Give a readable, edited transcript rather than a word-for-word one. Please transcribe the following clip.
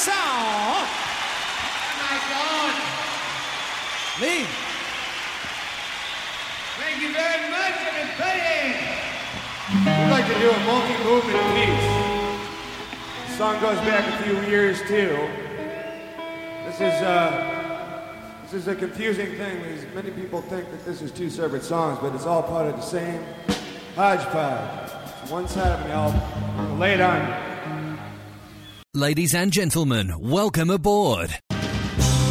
song. Oh my God. Lee. Thank you very much, everybody. We'd like to do a multi-movement piece. The song goes back a few years too. This is a confusing thing because many people think that this is two separate songs, but it's all part of the same hodgepodge. It's one side of an album. I'll lay it on you. Ladies and gentlemen, welcome aboard.